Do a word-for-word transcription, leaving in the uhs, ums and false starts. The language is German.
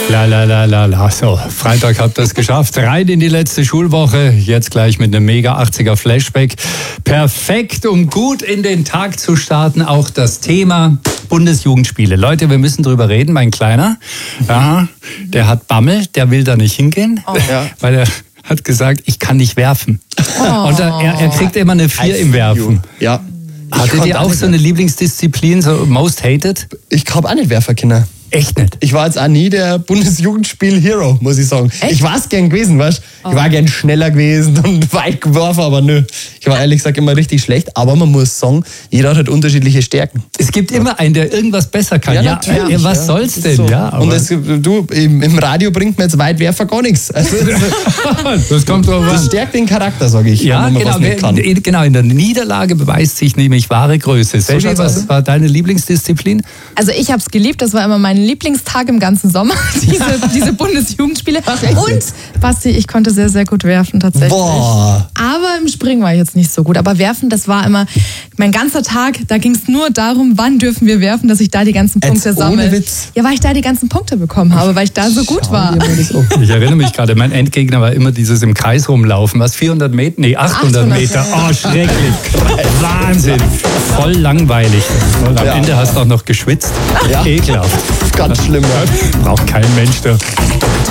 La la la la la. So, Freitag habt ihr es geschafft. Rein in die letzte Schulwoche. Jetzt gleich mit einem mega achtziger Flashback. Perfekt, um gut in den Tag zu starten. Auch das Thema Bundesjugendspiele. Leute, wir müssen drüber reden. Mein Kleiner, ja, der hat Bammel, der will da nicht hingehen, Oh. Ja. weil er hat gesagt, ich kann nicht werfen. Oh. Und er, er kriegt immer eine vier im Werfen. Ja. Hattet ihr auch so eine Lieblingsdisziplin, so most hated? Ich habe auch nicht werfen können. Echt nicht? Ich war jetzt auch nie der Bundesjugendspiel-Hero, muss ich sagen. Echt? Ich war es gern gewesen, weißt du? Ich war gern schneller gewesen und weit geworfen, aber nö. Ich war ehrlich gesagt immer richtig schlecht. Aber man muss sagen, jeder hat halt unterschiedliche Stärken. Es gibt immer einen, der irgendwas besser kann. Ja, Ja, natürlich, ja, was ja. soll's Das denn? ist so. Ja, aber Und das, du, im, im Radio bringt mir jetzt Weitwerfer gar nichts. Also, das kommt drauf das an. stärkt den Charakter, sage ich. Ja, wenn man genau, was nicht kann. in, genau. In der Niederlage beweist sich nämlich wahre Größe. Seji, schaut's was aus. war deine Lieblingsdisziplin? Also ich habe es geliebt, das war immer mein Lieblingstag im ganzen Sommer, diese, diese Bundesjugendspiele. Und Basti, ich konnte sehr, sehr gut werfen tatsächlich. Boah. Aber im Springen war ich jetzt nicht so gut. Aber werfen, das war immer mein ganzer Tag, da ging es nur darum, wann dürfen wir werfen, dass ich da die ganzen Punkte Jetzt ohne sammle. Witz? Ja, weil ich da die ganzen Punkte bekommen habe, weil ich da so gut war. Ich erinnere mich gerade, mein Endgegner war immer dieses im Kreis rumlaufen. Was, vierhundert Meter? Nee, achthundert Meter. Oh, schrecklich. Wahnsinn. Voll langweilig. Und am Ja. Ende hast du auch noch geschwitzt. Ja. Ekelhaft. Ganz schlimm. Ja. Braucht kein Mensch da.